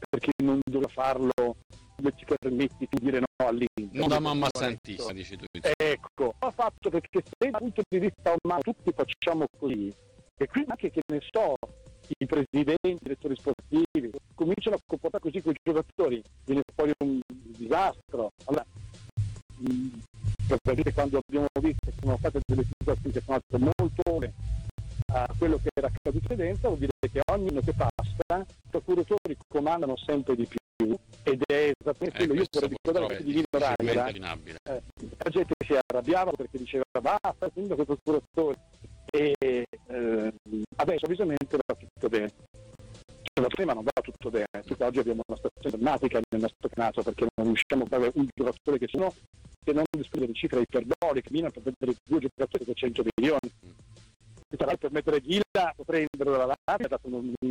perché non doveva farlo, come ci permetti di dire no all'Inter? Non da mamma santissima, dici tu. Ecco, ha fatto perché se dal punto di vista umano tutti facciamo così, e quindi anche, che ne so, i presidenti, i direttori sportivi cominciano a comportare così con i giocatori, viene fuori un disastro. Allora, probabilmente quando abbiamo visto che sono state delle situazioni che sono state molto a quello che era accaduto dentro, vuol dire che ogni anno che passa i procuratori comandano sempre di più, ed è esattamente quello. Io vorrei ricordare che di Nino Raiola la gente si arrabbiava perché diceva basta, quindi che procuratore, e adesso ovviamente va tutto bene. Cioè, prima non va tutto bene, perché oggi abbiamo una situazione drammatica nel nostro caso, perché non riusciamo a fare un giocatore che non spendere cifre iperboliche, Milan per vendere 2 giocatori da 100 milioni. E tra l'altro per mettere Ghila o prenderlo dalla Lazio ha dato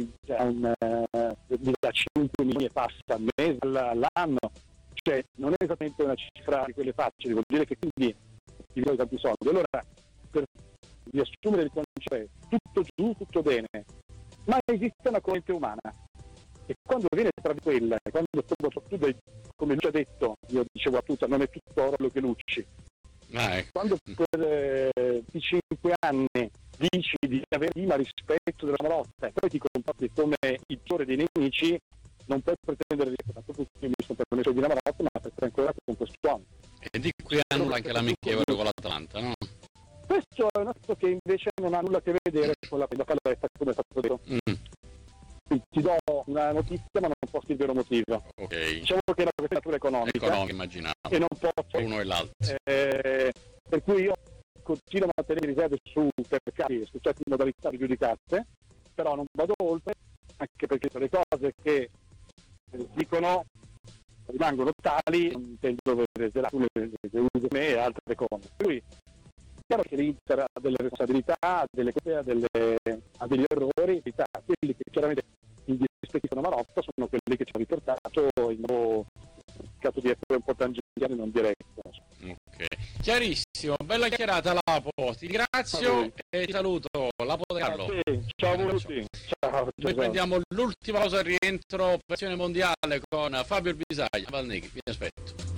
da 5 milioni e passa al mese all'anno, cioè non è esattamente una cifra di quelle facili, vuol dire che quindi ti vuoi tanti soldi. Allora, per riassumere il concetto, tutto giù, tutto bene, ma esiste una corrente umana, e quando viene tra quella, quando tu come lui ha detto, io dicevo a tutta, non è tutto oro quello che lucci, quando per 5 anni dici di avere prima rispetto della Marotta e poi ti comporti come il giore dei nemici, non puoi pretendere di tanto più mi sono permesso di Marotta, ma per essere ancora con quest'uomo. E di qui annulla anche l'amichevole con l'Atalanta, no? Questo è un atto che invece non ha nulla a che vedere con la palestra, come è stato detto. Ti do una notizia ma non posso dire il vero motivo. Okay. Diciamo che è una questione di natura economica, immaginavo, e non posso uno e l'altro, per cui io continuo a mantenere riserve su certe modalità giudicate, però non vado oltre, anche perché sono le cose che dicono rimangono tali, non intendo vedere sulle me e altre cose. Per cui è chiaro che l'Inter ha delle responsabilità, ha delle degli errori, quelli che chiaramente in rispetto a Marotta sono quelli che ci hanno riportato in caso di essere un po' tangenziale, non diretto. Ok, chiarissimo, bella chiarata Lapo, ti ringrazio e ti saluto, Lapo De Carlo. Ciao a tutti. Ciao. Noi prendiamo l'ultima pausa al rientro, versione mondiale con Fabio Bisaglia, Valneghi, vi aspetto.